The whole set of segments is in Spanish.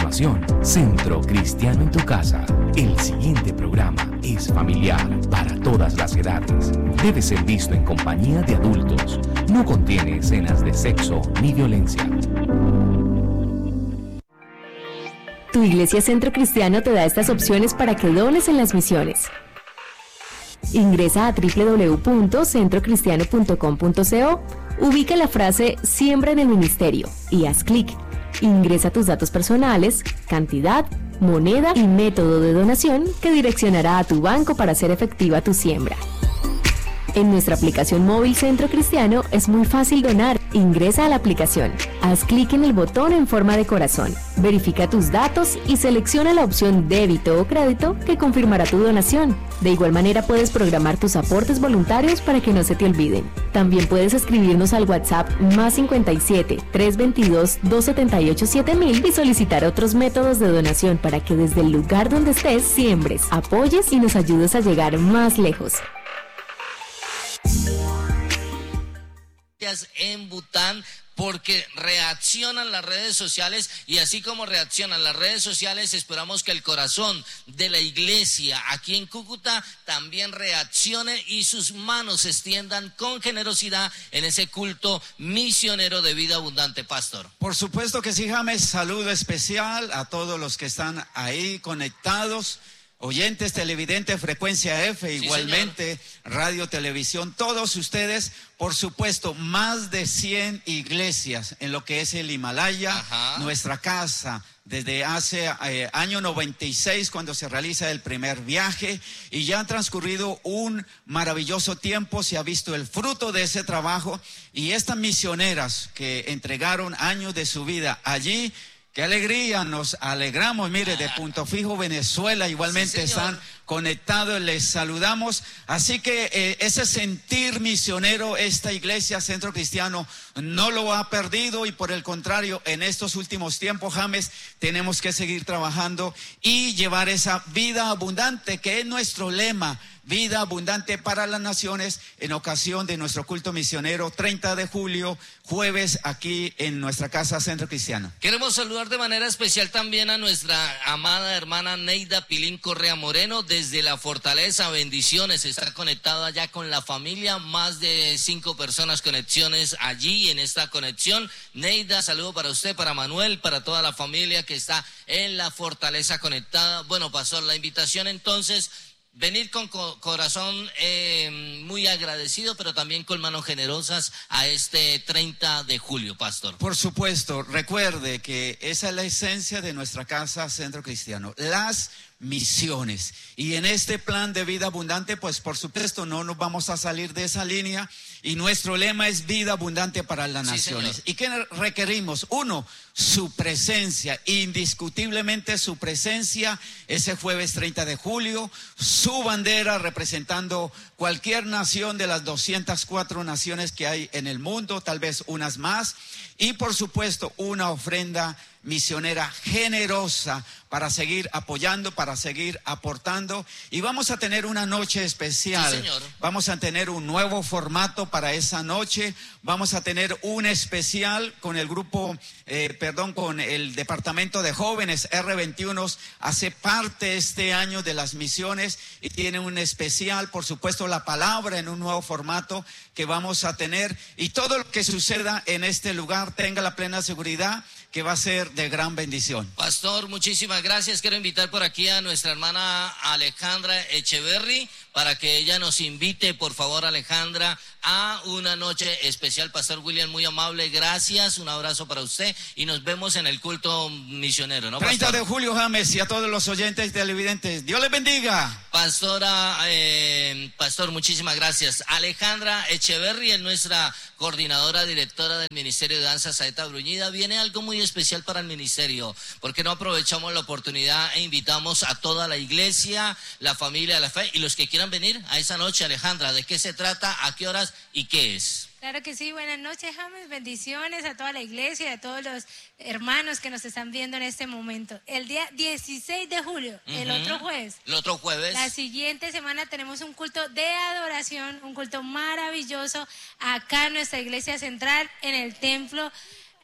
continuación, Centro Cristiano en tu casa. El siguiente programa es familiar para todas las edades. Debe ser visto en compañía de adultos. No contiene escenas de sexo ni violencia. Tu Iglesia Centro Cristiano te da estas opciones para que dones en las misiones. Ingresa a www.centrocristiano.com.co, ubica la frase Siembra en el Ministerio y haz clic. Ingresa tus datos personales, cantidad, moneda y método de donación que direccionará a tu banco para hacer efectiva tu siembra. En nuestra aplicación móvil Centro Cristiano es muy fácil donar. Ingresa a la aplicación, haz clic en el botón en forma de corazón, verifica tus datos y selecciona la opción débito o crédito que confirmará tu donación. De igual manera puedes programar tus aportes voluntarios para que no se te olviden. También puedes escribirnos al WhatsApp +57 322 278 7000 y solicitar otros métodos de donación para que desde el lugar donde estés siembres, apoyes y nos ayudes a llegar más lejos. En Bután, porque reaccionan las redes sociales, y así como reaccionan las redes sociales, esperamos que el corazón de la iglesia aquí en Cúcuta también reaccione y sus manos se extiendan con generosidad en ese culto misionero de vida abundante, pastor. Por supuesto que sí, James. Saludo especial a todos los que están ahí conectados. Oyentes, televidentes, Frecuencia F, igualmente, sí, radio, televisión, todos ustedes, por supuesto, más de 100 iglesias en lo que es el Himalaya. Ajá. Nuestra casa, desde hace año 96, cuando se realiza el primer viaje, y ya han transcurrido un maravilloso tiempo, se ha visto el fruto de ese trabajo, y estas misioneras que entregaron años de su vida allí, qué alegría, nos alegramos. Mire, de Punto Fijo, Venezuela, igualmente sí, están conectados, les saludamos. Así que ese sentir misionero, esta iglesia Centro Cristiano no lo ha perdido, y por el contrario, en estos últimos tiempos, James, tenemos que seguir trabajando y llevar esa vida abundante, que es nuestro lema. Vida abundante para las naciones, en ocasión de nuestro culto misionero 30 de julio, jueves, aquí en nuestra casa Centro Cristiano. Queremos saludar de manera especial también a nuestra amada hermana Neida Pilín Correa Moreno desde la Fortaleza. Bendiciones, está conectada allá con la familia, más de 5 personas conexiones allí en esta conexión. Neida, saludo para usted, para Manuel, para toda la familia que está en la Fortaleza conectada. Bueno, pastor, la invitación entonces, venir con corazón muy agradecido, pero también con manos generosas a este 30 de julio, pastor. Por supuesto, recuerde que esa es la esencia de nuestra casa Centro Cristiano, las misiones. Y en este plan de vida abundante, pues por supuesto no nos vamos a salir de esa línea, y nuestro lema es vida abundante para las naciones. Señor. ¿Y qué requerimos? Uno, su presencia, indiscutiblemente su presencia ese jueves 30 de julio, su bandera representando cualquier nación de las 204 naciones que hay en el mundo, tal vez unas más, y por supuesto una ofrenda misionera generosa para seguir apoyando, para seguir aportando. Y vamos a tener una noche especial. Sí, señor. Vamos a tener un nuevo formato para esa noche. Vamos a tener un especial con el grupo, con el departamento de jóvenes R21. Hace parte este año de las misiones y tiene un especial, por supuesto, la palabra en un nuevo formato que vamos a tener. Y todo lo que suceda en este lugar, tenga la plena seguridad que va a ser de gran bendición. Pastor, muchísimas gracias. Quiero invitar por aquí a nuestra hermana Alejandra Echeverry para que ella nos invite, por favor, Alejandra, a una noche especial. Pastor William, muy amable, gracias, un abrazo para usted y nos vemos en el culto misionero, ¿no, pastor? 30 de julio, James, y a todos los oyentes y televidentes, Dios les bendiga. Pastor, muchísimas gracias. Alejandra Echeverry es nuestra coordinadora directora del Ministerio de Danza Saeta Bruñida. Viene algo muy especial para el ministerio, porque no aprovechamos la oportunidad e invitamos a toda la iglesia, la familia de la fe y los que quieran venir a esa noche. Alejandra, ¿de qué se trata? ¿A qué horas y qué es? Claro que sí, buenas noches, James, bendiciones a toda la iglesia y a todos los hermanos que nos están viendo en este momento. El día 16 de julio, el otro jueves, la siguiente semana tenemos un culto de adoración, un culto maravilloso acá en nuestra iglesia central, en el templo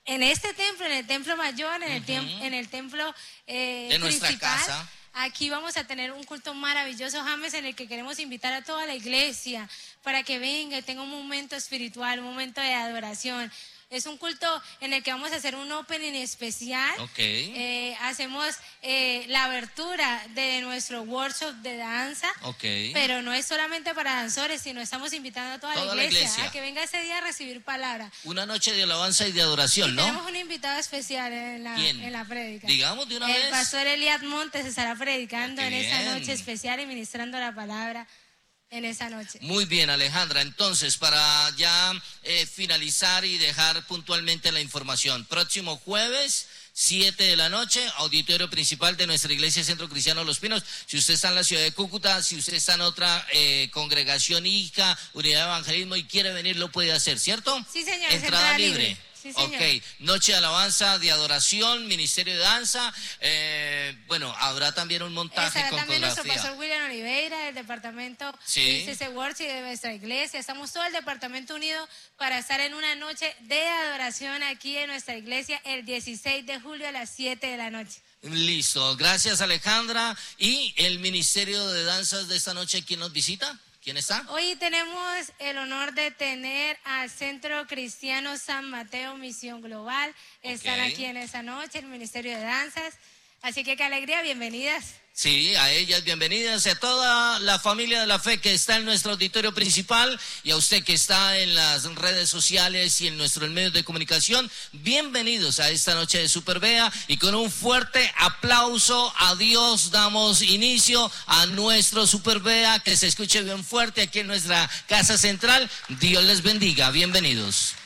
en este templo, en el templo mayor, en el templo de nuestra casa. Aquí vamos a tener un culto maravilloso, James, en el que queremos invitar a toda la iglesia para que venga y tenga un momento espiritual, un momento de adoración. Es un culto en el que vamos a hacer un opening especial. Okay. Hacemos la abertura de nuestro workshop de danza. Okay. Pero no es solamente para danzores, sino estamos invitando a toda la iglesia a que venga ese día a recibir palabra. Una noche de alabanza y de adoración, ¿no? Tenemos un invitado especial en la prédica. Digamos de una vez. El pastor Eliad Montes estará predicando en esa noche especial y ministrando la palabra en esa noche. Muy bien, Alejandra. Entonces, para ya finalizar y dejar puntualmente la información, próximo jueves 7 de la noche, auditorio principal de nuestra iglesia Centro Cristiano Los Pinos. Si usted está en la ciudad de Cúcuta, si usted está en otra congregación hija, unidad de evangelismo y quiere venir, lo puede hacer, ¿cierto? Sí, señor. Entrada libre. Sí, señor. Ok, noche de alabanza, de adoración, ministerio de danza. Bueno, habrá también un montaje con también coreografía. Nuestro pastor William Oliveira, del departamento ICC Worship de nuestra iglesia. Estamos todo el departamento unido para estar en una noche de adoración aquí en nuestra iglesia el 16 de julio a las 7 de la noche. Listo, gracias, Alejandra. ¿Y el ministerio de danzas de esta noche, quién nos visita? ¿Quién está? Hoy tenemos el honor de tener al Centro Cristiano San Mateo Misión Global. Están aquí en esa noche, el Ministerio de Danzas. Así que qué alegría, bienvenidas. Sí, a ellas bienvenidas, a toda la familia de la fe que está en nuestro auditorio principal y a usted que está en las redes sociales y en nuestros medios de comunicación. Bienvenidos a esta noche de Super Bea y con un fuerte aplauso a Dios damos inicio a nuestro Super Bea, que se escuche bien fuerte aquí en nuestra casa central. Dios les bendiga, bienvenidos.